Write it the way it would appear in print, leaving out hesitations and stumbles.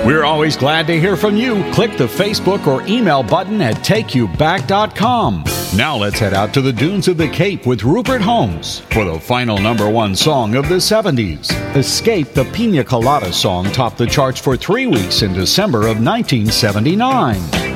We're always glad to hear from you. Click the Facebook or email button at takeyouback.com. Now let's head out to the dunes of the Cape with Rupert Holmes for the final number one song of the 70s. Escape, the Pina Colada song, topped the charts for 3 weeks in December of 1979.